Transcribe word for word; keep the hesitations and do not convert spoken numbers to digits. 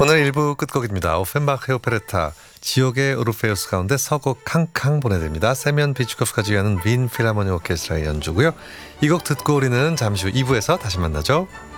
오늘 일 부 끝곡입니다. 오펜바흐의 오페레타 지옥의 오르페우스 가운데 서곡 캉캉 보내드립니다. 세면 비추코프가 지휘하는 윈 필하모니 오케스트라의 연주고요. 이 곡 듣고 우리는 잠시 후 이 부에서 다시 만나죠.